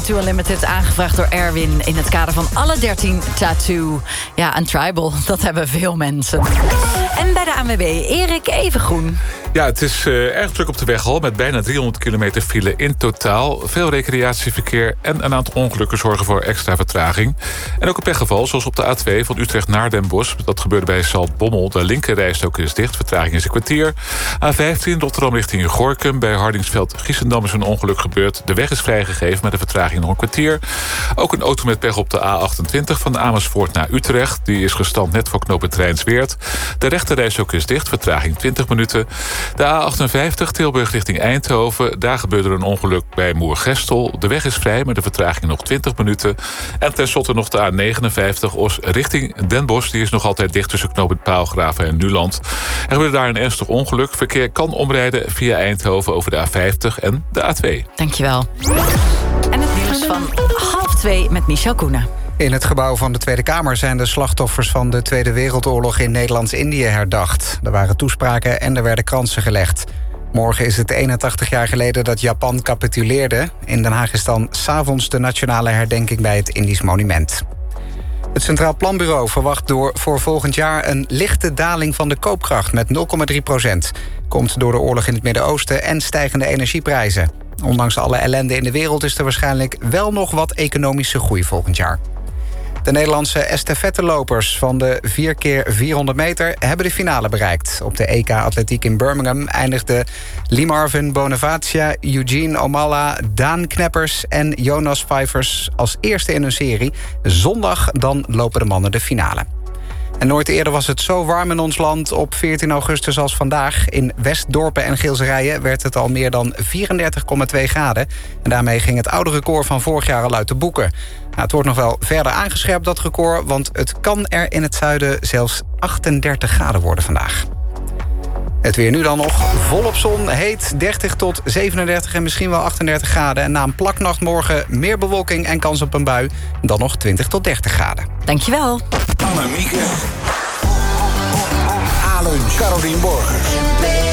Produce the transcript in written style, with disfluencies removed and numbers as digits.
Tattoo Unlimited, aangevraagd door Erwin in het kader van alle 13 tattoo. Ja, een tribal, dat hebben veel mensen. En bij de ANWB, Erik Evengroen. Ja, het is erg druk op de weg al, met bijna 300 kilometer file in totaal. Veel recreatieverkeer en een aantal ongelukken zorgen voor extra vertraging. En ook een pechgeval, zoals op de A2 van Utrecht naar Den Bosch. Dat gebeurde bij Zaltbommel. De linkerrijstrook is dicht, vertraging is een kwartier. A15 Rotterdam richting Gorinchem. Bij Hardingsveld-Giessendam is een ongeluk gebeurd. De weg is vrijgegeven met de vertraging nog een kwartier. Ook een auto met pech op de A28 van Amersfoort naar Utrecht. Die is gestand net voor knooppunt Rijnsweert. De rechterrijstrook is dicht, vertraging 20 minuten. De A58 Tilburg richting Eindhoven. Daar gebeurde een ongeluk bij Moergestel. De weg is vrij, maar de vertraging nog 20 minuten. En tenslotte nog de A59 Os richting Den Bosch. Die is nog altijd dicht tussen knooppunt Paalgraven en Nuland. Er gebeurde daar een ernstig ongeluk. Verkeer kan omrijden via Eindhoven over de A50 en de A2. Dankjewel. En het nieuws van 1:30 met Michel Koenen. In het gebouw van de Tweede Kamer zijn de slachtoffers van de Tweede Wereldoorlog in Nederlands-Indië herdacht. Er waren toespraken en er werden kransen gelegd. Morgen is het 81 jaar geleden dat Japan capituleerde. In Den Haag is dan 's avonds de nationale herdenking bij het Indisch Monument. Het Centraal Planbureau verwacht voor volgend jaar een lichte daling van de koopkracht met 0,3%. Komt door de oorlog in het Midden-Oosten en stijgende energieprijzen. Ondanks alle ellende in de wereld is er waarschijnlijk wel nog wat economische groei volgend jaar. De Nederlandse estafettelopers van de 4x400 meter hebben de finale bereikt. Op de EK Atletiek in Birmingham eindigden Limarvin Bonavacia, Eugene Omalla, Daan Kneppers en Jonas Pfeifers als eerste in hun serie. Zondag dan lopen de mannen de finale. En nooit eerder was het zo warm in ons land op 14 augustus als vandaag. In Westdorpen en Geelserijen werd het al meer dan 34,2 graden. En daarmee ging het oude record van vorig jaar al uit de boeken. Nou, het wordt nog wel verder aangescherpt, dat record, want het kan er in het zuiden zelfs 38 graden worden vandaag. Het weer nu dan nog volop zon, heet 30 tot 37 en misschien wel 38 graden. En na een plaknacht morgen meer bewolking en kans op een bui. Dan nog 20 tot 30 graden. Dankjewel. Annemieke. A-lunch. Carolien Borgers.